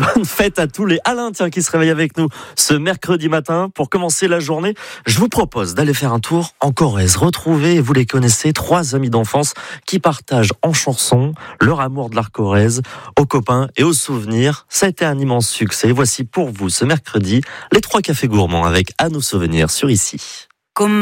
Bonne fête à tous les Alain, tiens, qui se réveillent avec nous ce mercredi matin. Pour commencer la journée, je vous propose d'aller faire un tour en Corrèze. Retrouvez, vous les connaissez, 3 amis d'enfance qui partagent en chansons leur amour de l'art corrèze aux copains et aux souvenirs. Ça a été un immense succès. Voici pour vous ce mercredi les 3 cafés gourmands avec À nos souvenirs sur Ici.